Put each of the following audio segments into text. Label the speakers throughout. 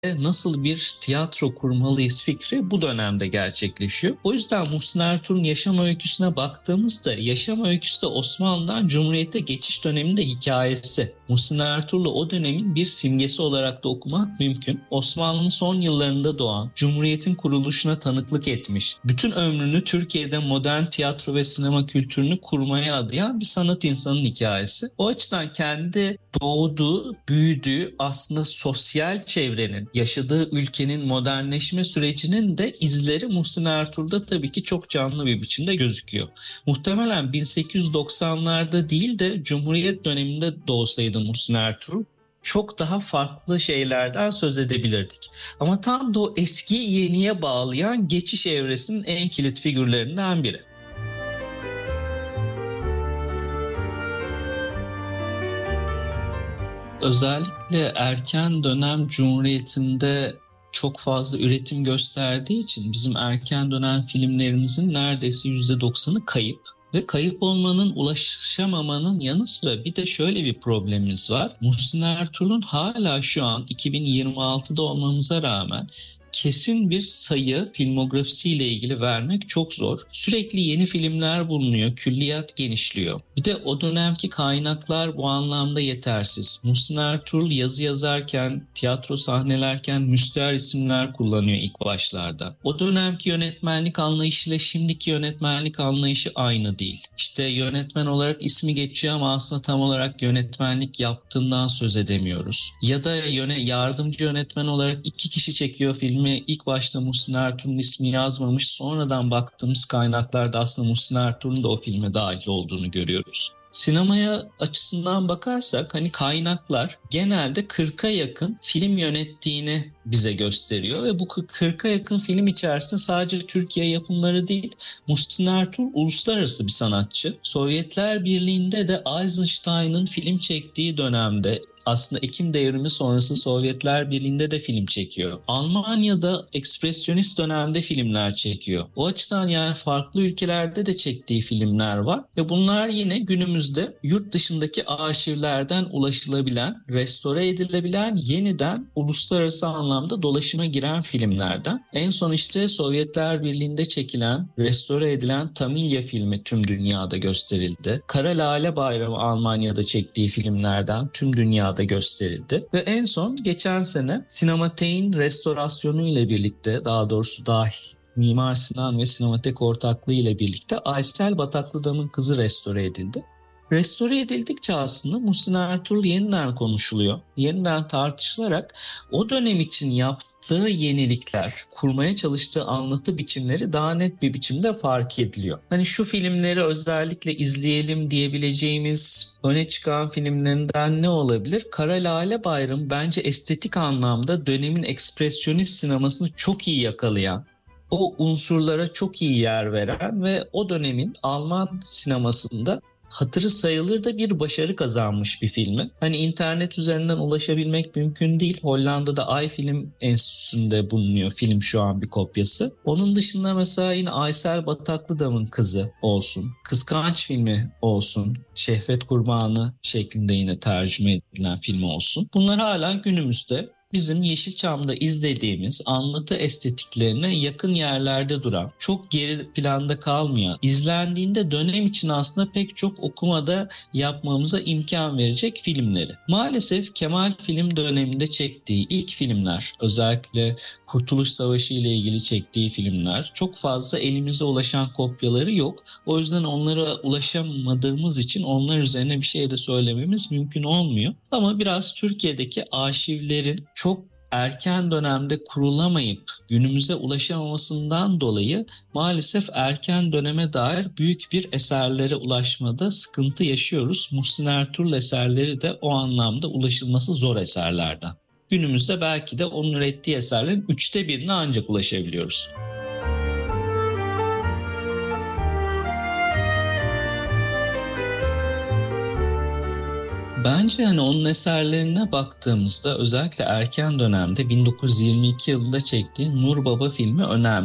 Speaker 1: nasıl bir tiyatro kurmalıyız fikri bu dönemde gerçekleşiyor. O yüzden Muhsin Ertuğrul'un yaşam öyküsüne baktığımızda yaşam öyküsü de Osmanlı'dan Cumhuriyet'e geçiş döneminde hikayesi. Muhsin Ertuğrul'u o dönemin bir simgesi olarak da okumak mümkün. Osmanlı'nın son yıllarında doğan, Cumhuriyet'in kuruluşuna tanıklık etmiş, bütün ömrünü Türkiye'de modern tiyatro ve sinema kültürünü kurmaya adayan bir sanat insanının hikayesi. O açıdan kendi doğduğu, büyüdüğü aslında sosyal çevrenin, yaşadığı ülkenin modernleşme sürecinin de izleri Muhsin Ertuğrul'da tabii ki çok canlı bir biçimde gözüküyor. Muhtemelen 1890'larda değil de Cumhuriyet döneminde doğsaydı Muhsin Ertuğrul çok daha farklı şeylerden söz edebilirdik. Ama tam da o eskiyi yeniye bağlayan geçiş evresinin en kilit figürlerinden biri. Özellikle erken dönem Cumhuriyeti'nde çok fazla üretim gösterdiği için bizim erken dönem filmlerimizin neredeyse %90'ı kayıp. Ve kayıp olmanın, ulaşamamanın yanı sıra bir de şöyle bir problemimiz var. Muhsin Ertuğrul'un hala şu an 2026'da olmamıza rağmen kesin bir sayı filmografisiyle ilgili vermek çok zor. Sürekli yeni filmler bulunuyor, külliyat genişliyor. Bir de o dönemki kaynaklar bu anlamda yetersiz. Muhsin Ertuğrul yazı yazarken, tiyatro sahnelerken müstehar isimler kullanıyor ilk başlarda. O dönemki yönetmenlik anlayışıyla şimdiki yönetmenlik anlayışı aynı değil. İşte yönetmen olarak ismi geçiyor ama aslında tam olarak yönetmenlik yaptığından söz edemiyoruz. Ya da yardımcı yönetmen olarak 2 kişi çekiyor filmi. İlk başta Muhsin Ertuğrul'un ismi yazmamış. Sonradan baktığımız kaynaklarda aslında Muhsin Ertuğrul'un da o filme dahil olduğunu görüyoruz. Sinemaya açısından bakarsak hani kaynaklar genelde 40'a yakın film yönettiğini bize gösteriyor ve bu 40'a yakın film içerisinde sadece Türkiye yapımları değil, Muhsin Ertuğrul uluslararası bir sanatçı. Sovyetler Birliği'nde de Eisenstein'ın film çektiği dönemde aslında Ekim Devrimi sonrası Sovyetler Birliği'nde de film çekiyor. Almanya'da ekspresyonist dönemde filmler çekiyor. O açıdan yani farklı ülkelerde de çektiği filmler var ve bunlar yine günümüzde yurt dışındaki arşivlerden ulaşılabilen, restore edilebilen, yeniden uluslararası anlamda dolaşıma giren filmlerden. En son işte Sovyetler Birliği'nde çekilen, restore edilen Tamilya filmi tüm dünyada gösterildi. Kara Lale Bayramı Almanya'da çektiği filmlerden tüm dünyada gösterildi. Ve en son geçen sene Sinematek'in restorasyonu ile birlikte, daha doğrusu Mimar Sinan ve Sinematek ortaklığı ile birlikte Aysel Bataklıdam'ın Kızı restore edildi. Restore edildikçe aslında Muhsin Ertuğrul yeniden konuşuluyor. Yeniden tartışılarak o dönem için yaptığı yenilikler, kurmaya çalıştığı anlatı biçimleri daha net bir biçimde fark ediliyor. Hani şu filmleri özellikle izleyelim diyebileceğimiz öne çıkan filmlerinden ne olabilir? Kara Lale Bayramı bence estetik anlamda dönemin ekspresyonist sinemasını çok iyi yakalayan, o unsurlara çok iyi yer veren ve o dönemin Alman sinemasında hatırı sayılır da bir başarı kazanmış bir filmi. Hani internet üzerinden ulaşabilmek mümkün değil. Hollanda'da Ay Film Enstitüsü'nde bulunuyor film şu an bir kopyası. Onun dışında mesela yine Aysel Bataklıdam'ın Kızı olsun. Kıskanç filmi olsun. Şehvet Kurbanı şeklinde yine tercüme edilen filmi olsun. Bunlar hala günümüzde bizim Yeşilçam'da izlediğimiz anlatı estetiklerine yakın yerlerde duran, çok geri planda kalmayan, izlendiğinde dönem için aslında pek çok okumada yapmamıza imkan verecek filmleri. Maalesef Kemal Film döneminde çektiği ilk filmler, özellikle Kurtuluş Savaşı ile ilgili çektiği filmler, çok fazla elimize ulaşan kopyaları yok. O yüzden onlara ulaşamadığımız için onlar üzerine bir şey de söylememiz mümkün olmuyor. Ama biraz Türkiye'deki arşivlerin çok erken dönemde kurulamayıp günümüze ulaşamamasından dolayı maalesef erken döneme dair büyük bir eserlere ulaşmada sıkıntı yaşıyoruz. Muhsin Ertuğrul eserleri de o anlamda ulaşılması zor eserlerden. Günümüzde belki de onun ürettiği eserlerin 1/3'ine ancak ulaşabiliyoruz. Bence hani onun eserlerine baktığımızda özellikle erken dönemde 1922 yılında çektiği Nur Baba filmi önemli.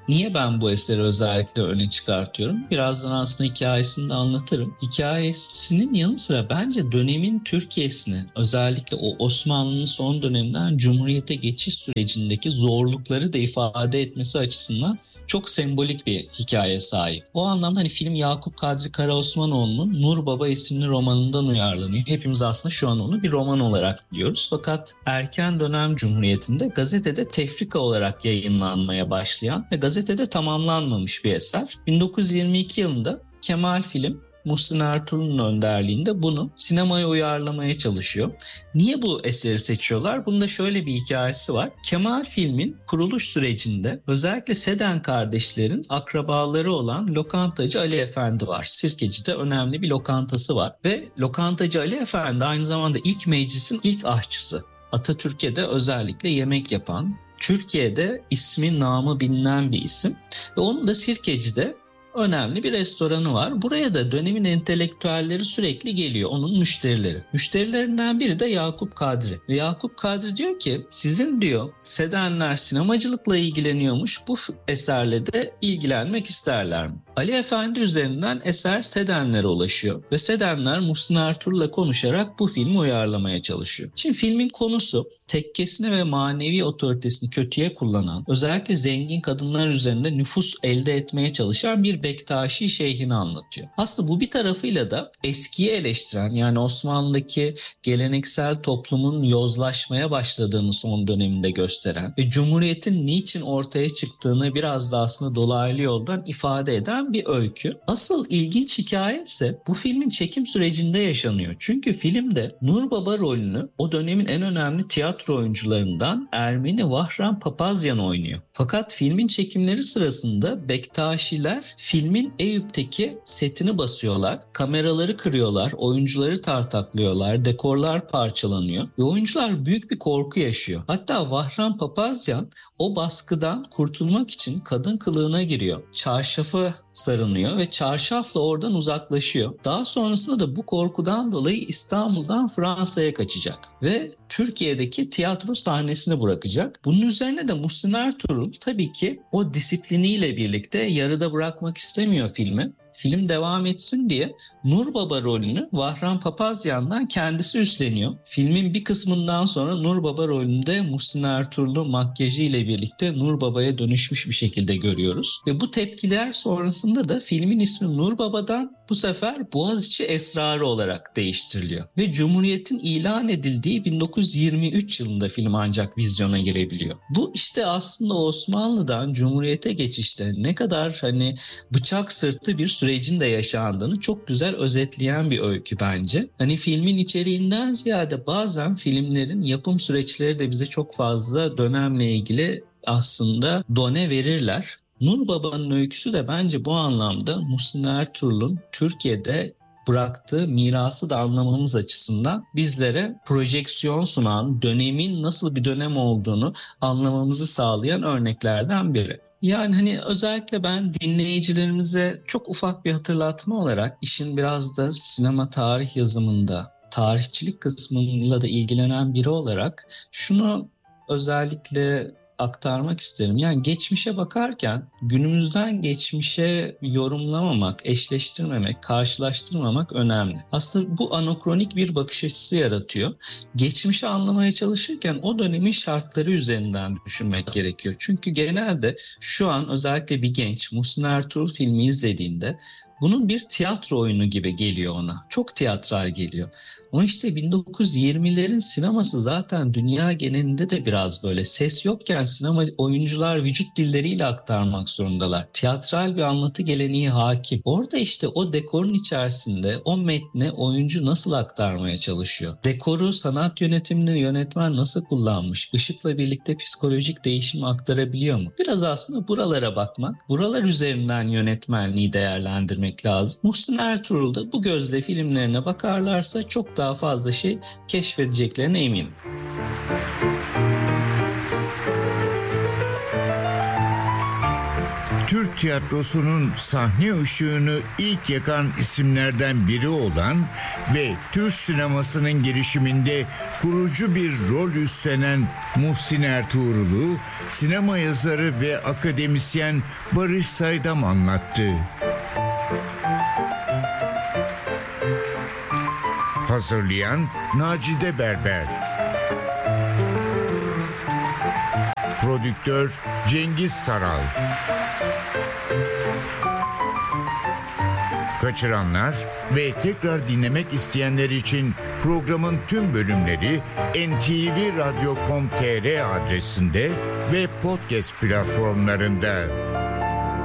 Speaker 1: Niye ben bu eseri özellikle öne çıkartıyorum? Birazdan aslında hikayesini de anlatırım. Hikayesinin yanı sıra bence dönemin Türkiye'sini, özellikle o Osmanlı'nın son döneminden Cumhuriyet'e geçiş sürecindeki zorlukları da ifade etmesi açısından çok sembolik bir hikaye sahip. O anlamda hani film Yakup Kadri Karaosmanoğlu'nun Nur Baba isimli romanından uyarlanıyor. Hepimiz aslında şu an onu bir roman olarak biliyoruz. Fakat erken dönem Cumhuriyeti'nde gazetede tefrika olarak yayınlanmaya başlayan ve gazetede tamamlanmamış bir eser. 1922 yılında Kemal Film Muhsin Ertuğrul'un önderliğinde bunu sinemaya uyarlamaya çalışıyor. Niye bu eseri seçiyorlar? Bunda şöyle bir hikayesi var. Kemal Film'in kuruluş sürecinde özellikle Seden kardeşlerin akrabaları olan lokantacı Ali Efendi var. Sirkeci'de önemli bir lokantası var ve lokantacı Ali Efendi aynı zamanda ilk meclisin ilk aşçısı. Atatürk'e de özellikle yemek yapan, Türkiye'de ismi namı bilinen bir isim ve onun da Sirkeci'de önemli bir restoranı var. Buraya da dönemin entelektüelleri sürekli geliyor. Onun müşterileri. Müşterilerinden biri de Yakup Kadri. Ve Yakup Kadri diyor ki sizin diyor Sedenler sinemacılıkla ilgileniyormuş. Bu eserle de ilgilenmek isterler mi? Ali Efendi üzerinden eser Sedenlere ulaşıyor. Ve Sedenler Muhsin Ertuğrul'la konuşarak bu filmi uyarlamaya çalışıyor. Şimdi filmin konusu tekkesini ve manevi otoritesini kötüye kullanan, özellikle zengin kadınlar üzerinde nüfus elde etmeye çalışan bir Bektaşi şeyhini anlatıyor. Aslında bu bir tarafıyla da eskiyi eleştiren, yani Osmanlı'daki geleneksel toplumun yozlaşmaya başladığını son döneminde gösteren ve Cumhuriyet'in niçin ortaya çıktığını biraz da aslında dolaylı yoldan ifade eden bir öykü. Asıl ilginç hikaye ise bu filmin çekim sürecinde yaşanıyor. Çünkü filmde Nur Baba rolünü o dönemin en önemli tiyatro oyuncularından Ermeni Vahram Papazyan oynuyor. Fakat filmin çekimleri sırasında Bektaşiler filmin Eyüp'teki setini basıyorlar, kameraları kırıyorlar, oyuncuları tartaklıyorlar, dekorlar parçalanıyor ve oyuncular büyük bir korku yaşıyor. Hatta Vahram Papazyan o baskıdan kurtulmak için kadın kılığına giriyor. Çarşafa sarınıyor ve çarşafla oradan uzaklaşıyor. Daha sonrasında da bu korkudan dolayı İstanbul'dan Fransa'ya kaçacak ve Türkiye'deki tiyatro sahnesini bırakacak. Bunun üzerine de Muhsin Ertuğrul tabii ki o disipliniyle birlikte yarıda bırakmak istemiyor filmi. Film devam etsin diye Nur Baba rolünü Vahram Papazyan'dan kendisi üstleniyor. Filmin bir kısmından sonra Nur Baba rolünde Muhsin Ertuğrul'u makyajı ile birlikte Nur Baba'ya dönüşmüş bir şekilde görüyoruz. Ve bu tepkiler sonrasında da filmin ismi Nur Baba'dan bu sefer Boğaziçi Esrarı olarak değiştiriliyor. Ve Cumhuriyet'in ilan edildiği 1923 yılında film ancak vizyona girebiliyor. Bu işte aslında Osmanlı'dan Cumhuriyet'e geçişte ne kadar bıçak sırtı bir sürecin de yaşandığını çok güzel özetleyen bir öykü bence. Filmin içeriğinden ziyade bazen filmlerin yapım süreçleri de bize çok fazla dönemle ilgili aslında done verirler. Nur Baba'nın öyküsü de bence bu anlamda Muhsin Ertuğrul'un Türkiye'de bıraktığı mirası da anlamamız açısından bizlere projeksiyon sunan, dönemin nasıl bir dönem olduğunu anlamamızı sağlayan örneklerden biri. Özellikle ben dinleyicilerimize çok ufak bir hatırlatma olarak işin biraz da sinema tarih yazımında, tarihçilik kısmıyla da ilgilenen biri olarak şunu özellikle aktarmak isterim. Geçmişe bakarken günümüzden geçmişe yorumlamamak, eşleştirmemek, karşılaştırmamak önemli. Aslında bu anakronik bir bakış açısı yaratıyor. Geçmişi anlamaya çalışırken o dönemin şartları üzerinden düşünmek gerekiyor. Çünkü genelde şu an özellikle bir genç Muhsin Ertuğrul filmi izlediğinde bunun bir tiyatro oyunu gibi geliyor ona. Çok tiyatral geliyor. Ama 1920'lerin sineması zaten dünya genelinde de biraz böyle. Ses yokken sinema oyuncular vücut dilleriyle aktarmak zorundalar. Tiyatral bir anlatı geleneği hakim. Orada o dekorun içerisinde o metni oyuncu nasıl aktarmaya çalışıyor? Dekoru sanat yönetimini yönetmen nasıl kullanmış? Işıkla birlikte psikolojik değişimi aktarabiliyor mu? Biraz aslında buralara bakmak, buralar üzerinden yönetmenliği değerlendirmek lazım. Muhsin Ertuğrul da bu gözle filmlerine bakarlarsa çok daha fazla şey keşfedeceklerine eminim.
Speaker 2: Türk Türk tiyatrosunun sahne ışığını ilk yakan isimlerden biri olan ve Türk sinemasının gelişiminde kurucu bir rol üstlenen Muhsin Ertuğrul'u sinema yazarı ve akademisyen Barış Saydam anlattı. Hazırlayan Nacide Berber. Prodüktör Cengiz Saral. Kaçıranlar ve tekrar dinlemek isteyenler için programın tüm bölümleri ntvradio.com.tr adresinde ve podcast platformlarında.